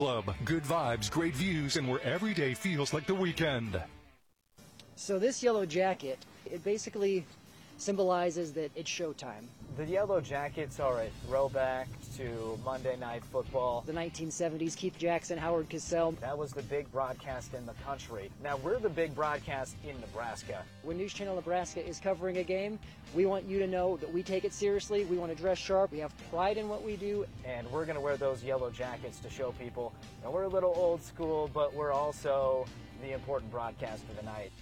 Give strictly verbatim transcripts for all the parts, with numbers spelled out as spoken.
Club. Good vibes, great views, and where every day feels like the weekend. So this yellow jacket, it basically symbolizes that it's showtime. The Yellow Jackets are a throwback to Monday Night Football. The nineteen seventies, Keith Jackson, Howard Cosell. That was the big broadcast in the country. Now we're the big broadcast in Nebraska. When News Channel Nebraska is covering a game, we want you to know that we take it seriously. We want to dress sharp. We have pride in what we do. And we're going to wear those yellow jackets to show people. Now we're a little old school, but we're also the important broadcast of the night.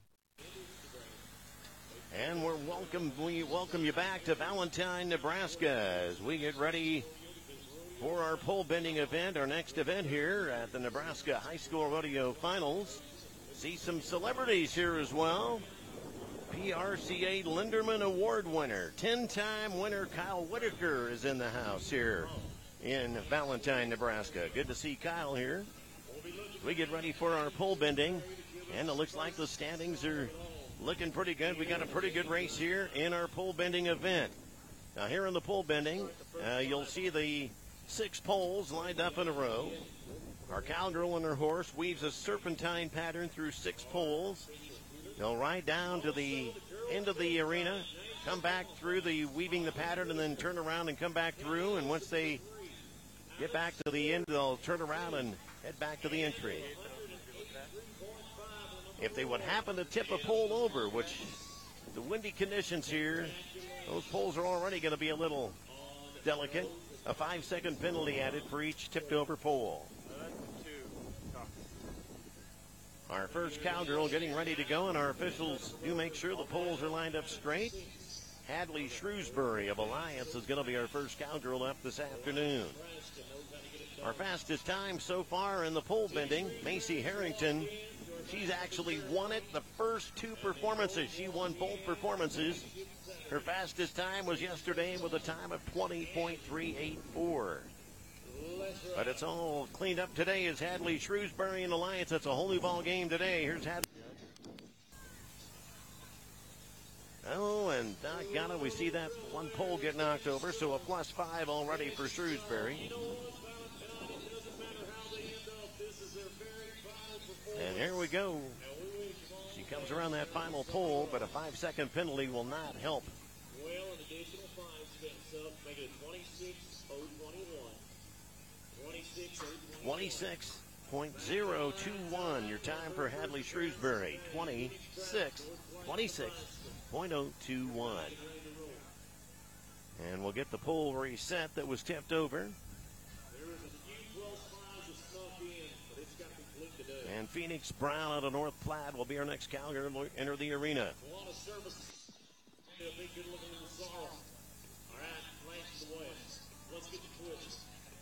And we're welcome, we welcome you back to Valentine, Nebraska, as we get ready for our pole bending event, our next event here at the Nebraska High School Rodeo Finals. See some celebrities here as well. P R C A Linderman Award winner, ten-time winner Kyle Whitaker is in the house here in Valentine, Nebraska. Good to see Kyle here. We get ready for our pole bending, and it looks like the standings are looking pretty good. We got a pretty good race here in our pole bending event. Now here in the pole bending, uh, you'll see the six poles lined up in a row. Our cowgirl and her horse weaves a serpentine pattern through six poles. They'll ride down to the end of the arena, come back through the weaving the pattern, and then turn around and come back through. And once they get back to the end, they'll turn around and head back to the entry. If they would happen to tip a pole over, which the windy conditions here, those poles are already going to be a little delicate. A five-second penalty added for each tipped over pole. Our first cowgirl getting ready to go, and our officials do make sure the poles are lined up straight. Hadley Shrewsbury of Alliance is going to be our first cowgirl up this afternoon. Our fastest time so far in the pole bending, Macy Harrington. She's actually won it the first two performances. She won both performances. Her fastest time was yesterday with a time of twenty point three eight four. But it's all cleaned up today as Hadley Shrewsbury and Alliance. That's a whole new ball game today. Here's Hadley. Oh, and doggone it, we see that one pole get knocked over, so a plus five already for Shrewsbury. And here we go. She comes around that final pole, but a five-second penalty will not help. Well, an additional five steps up, make it a twenty-six oh twenty-one. twenty-six point oh two one, your time for Hadley Shrewsbury. twenty-six, twenty-six point oh two one. And we'll get the pole reset that was tipped over. And Phoenix Brown out of North Platte will be our next cowgirl to enter the arena. A lot of service. A big good looking little sorrow. All right, flash the way. Let's get the twist.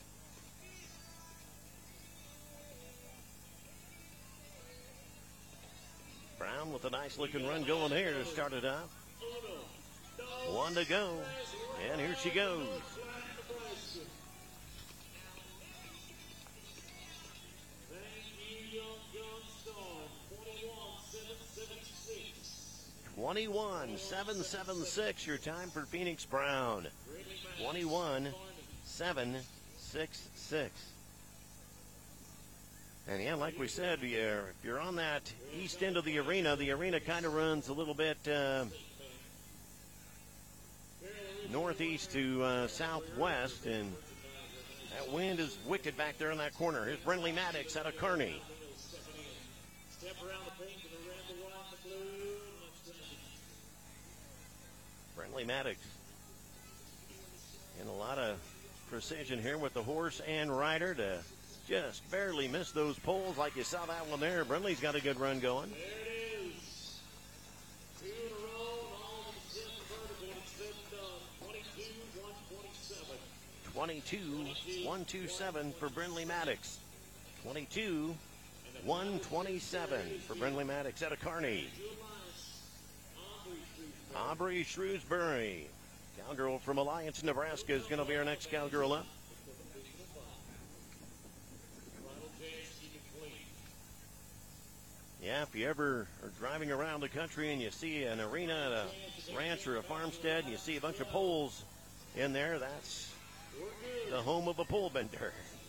Brown with a nice looking run going here to start it up. One to go. And here she goes. twenty-one seven seventy-six, your time for Phoenix Brown. twenty-one seven sixty-six. And yeah, like we said, you're, if you're on that east end of the arena, the arena kind of runs a little bit uh, northeast to uh, southwest, and that wind is wicked back there in that corner. Here's Brinley Maddox out of Kearney. Step around the pink to the red, the white, the blue. Brinley Maddox in a lot of precision here with the horse and rider to just barely miss those poles like you saw that one there. Brinley's got a good run going. There it is. Two in a row, all of the vertical, and it's been done. twenty-two one twenty-seven. twenty-two one twenty-seven for Brinley Maddox. twenty-two one twenty-seven for Brinley Maddox out of Kearney. Aubrey Shrewsbury, cowgirl from Alliance, Nebraska, is going to be our next cowgirl up. Yeah, if you ever are driving around the country and you see an arena at a ranch or a farmstead and you see a bunch of poles in there, that's the home of a pole bender.